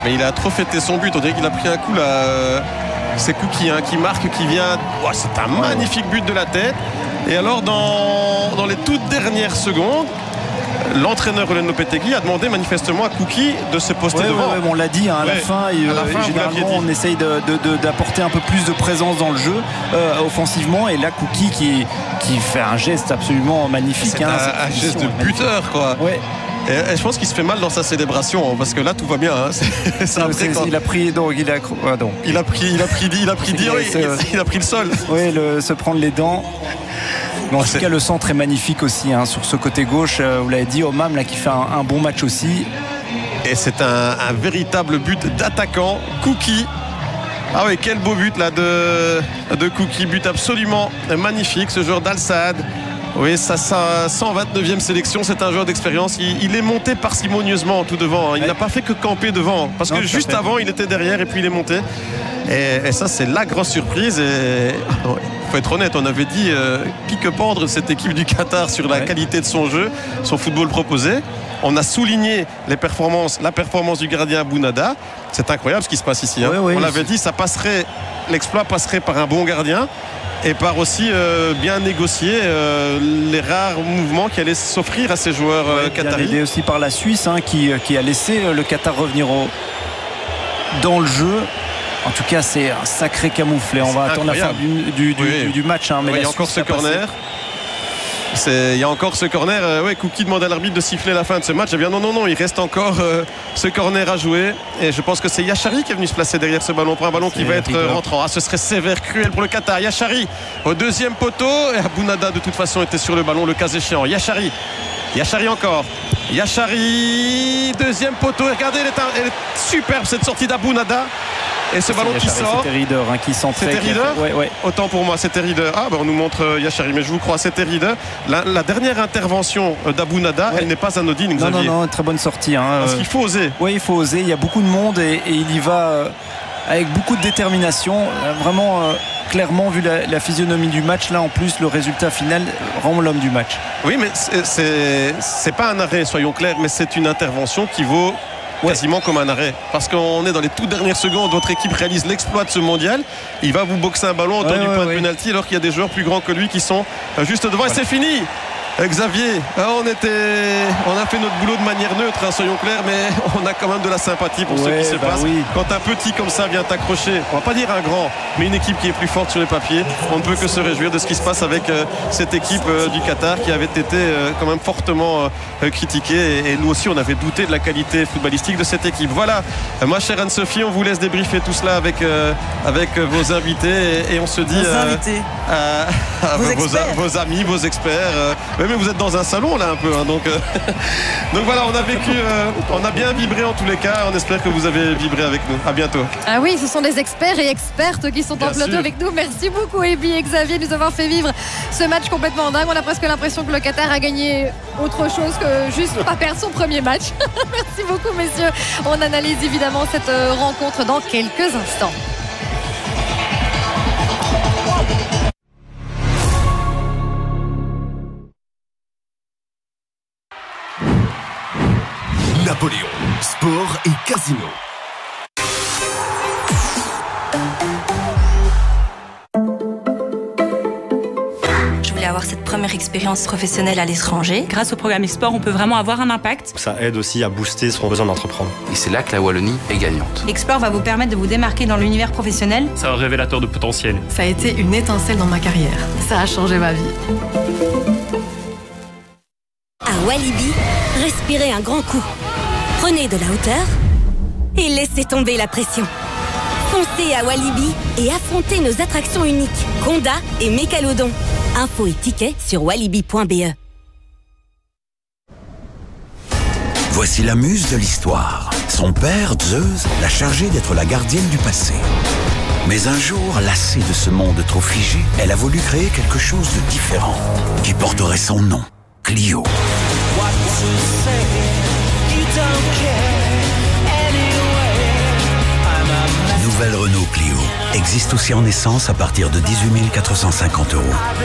Mais il a trop fêté son but. On dirait qu'il a pris un coup là. C'est Kouki qui marque, qui vient. Oh, c'est un magnifique but de la tête. Et alors dans les toutes dernières secondes, l'entraîneur Roland Lopetegui a demandé manifestement à Kouki de se poster devant. On l'a dit à la fin, généralement on essaye d'apporter un peu plus de présence dans le jeu offensivement, et là Kouki qui fait un geste absolument magnifique. C'est un geste de buteur quoi. Ouais. Et je pense qu'il se fait mal dans sa célébration parce que là tout va bien. Il a pris le sol. Oui, se prendre les dents. Mais en tout cas, le centre est magnifique aussi sur ce côté gauche. Vous l'avez dit, Omam là qui fait un bon match aussi. Et c'est un véritable but d'attaquant. Kouki. Ah oui, quel beau but là de Kouki, but absolument magnifique, ce joueur d'Al Saad. Oui, sa 129e sélection, c'est un joueur d'expérience. Il est monté parcimonieusement tout devant. Il n'a pas fait que camper devant. Parce que juste avant, il était derrière et puis il est monté. Et ça, c'est la grosse surprise. Et il faut être honnête, on avait dit pique-pendre cette équipe du Qatar sur la qualité de son jeu, son football proposé. On a souligné la performance du gardien Bounada. C'est incroyable ce qui se passe ici. On l'avait dit, l'exploit passerait par un bon gardien. Et par aussi bien négocier les rares mouvements qui allaient s'offrir à ces joueurs qataris. Aidé aussi par la Suisse qui a laissé le Qatar revenir dans le jeu. En tout cas, c'est un sacré camouflet. On va attendre la fin du match. Mais il y a encore ce corner. Il y a encore ce corner. Kouki demande à l'arbitre de siffler la fin de ce match. Eh bien non, il reste encore ce corner à jouer. Et je pense que c'est Yachari qui est venu se placer derrière ce ballon pour un ballon qui va être rentrant. Ce serait sévère, cruel pour le Qatar. Yachari au deuxième poteau. Et Abounada de toute façon était sur le ballon, le cas échéant. Yachari encore. Yachari, deuxième poteau. Et regardez, elle est superbe cette sortie d'Abounada. Et ce ballon qui sort. C'était Rieder qui centrait. C'était Rieder. Autant pour moi, c'était Rieder. On nous montre Yachari, mais je vous crois, c'était Rieder. La dernière intervention d'Abounada, elle n'est pas anodine, Xavier. Non, très bonne sortie. Parce qu'il faut oser. Oui, il faut oser. Il y a beaucoup de monde et il y va avec beaucoup de détermination. Vraiment, clairement, vu la physionomie du match, là en plus, le résultat final rend l'homme du match. Oui, mais c'est pas un arrêt, soyons clairs, mais c'est une intervention qui vaut quasiment comme un arrêt, parce qu'on est dans les toutes dernières secondes. Votre équipe réalise l'exploit de ce mondial. Il va vous boxer un ballon au temps du point de pénalty, alors qu'il y a des joueurs plus grands que lui qui sont juste devant. Et c'est fini, Xavier. On a fait notre boulot de manière neutre, soyons clairs, mais on a quand même de la sympathie pour ce qui se passe. Quand un petit comme ça vient t'accrocher, on va pas dire un grand, mais une équipe qui est plus forte sur les papiers, on ne peut que se réjouir de ce qui se passe avec cette équipe du Qatar qui avait été quand même fortement critiquée, et nous aussi on avait douté de la qualité footballistique de cette équipe. Voilà, ma chère Anne-Sophie, on vous laisse débriefer tout cela avec vos invités, et on se dit vos amis, vos experts. Mais vous êtes dans un salon là un peu, donc voilà, on a bien vibré en tous les cas. On espère que vous avez vibré avec nous. À bientôt. Ah oui, ce sont des experts et expertes qui sont en plateau avec nous. Merci beaucoup Ebi et Xavier de nous avoir fait vivre ce match complètement dingue. On a presque l'impression que le Qatar a gagné autre chose que juste pas perdre son premier match. Merci beaucoup messieurs. On analyse évidemment cette rencontre dans quelques instants. Napoléon, sport et casino. Je voulais avoir cette première expérience professionnelle à l'étranger. Grâce au programme Export, on peut vraiment avoir un impact. Ça aide aussi à booster son besoin d'entreprendre. Et c'est là que la Wallonie est gagnante. Export va vous permettre de vous démarquer dans l'univers professionnel. C'est un révélateur de potentiel. Ça a été une étincelle dans ma carrière. Ça a changé ma vie. À Walibi, respirez un grand coup. Prenez de la hauteur et laissez tomber la pression. Foncez à Walibi et affrontez nos attractions uniques, Conda et Mécalodon. Infos et tickets sur walibi.be. Voici la muse de l'histoire. Son père, Zeus, l'a chargée d'être la gardienne du passé. Mais un jour, lassée de ce monde trop figé, elle a voulu créer quelque chose de différent, qui porterait son nom, Clio. Nouvelle Renault Clio existe aussi en essence à partir de 18 450 €.